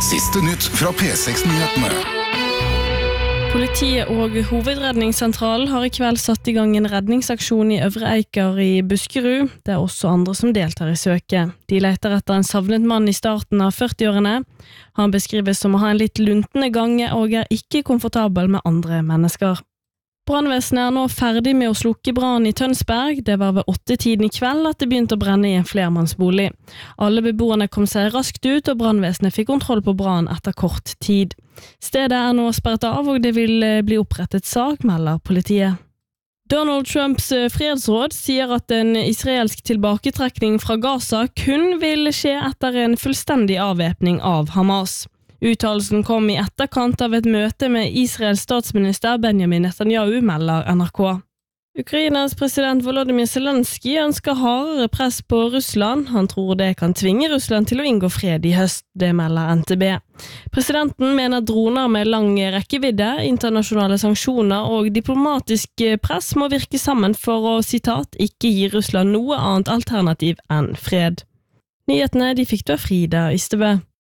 Siste nytt fra P6-nyhetene. Politiet og Hovedredningssentralen har i kveld satt i gang en redningsaksjon i Øvre Eiker i Buskerud. Det også andre som deltar i søket. De leter etter en savnet mann i starten av 40-årene. Han beskrives som å ha en litt luntende gange og ikke komfortabel med andre mennesker. Brannvesenet nå ferdig med å slukke brann i Tønsberg. Det var ved 8-tiden i kveld at det begynte å brenne i en flermannsbolig. Alle beboerne kom seg raskt ut, og brannvesenet fikk kontroll på brann etter kort tid. Stedet nå sperret av, og det vil bli opprettet sak, melder politiet. Donald Trumps fredsråd sier at en israelsk tilbaketrekning fra Gaza kun vil skje etter en fullstendig avvæpning av Hamas. Uttalelsen kom i etterkant av et møte med Israels statsminister Benjamin Netanyahu, melder NRK. Ukrainas president Volodymyr Zelensky ønsker hardere press på Russland. Han tror det kan tvinge Russland til å inngå fred i høst, det melder NTB. Presidenten mener droner med lang rekkevidde, internasjonale sanksjoner og diplomatisk press må virke sammen for å, sitat, ikke gi Russland noe annet alternativ enn fred. Nyhetene de fikk du av Frida Ystebø.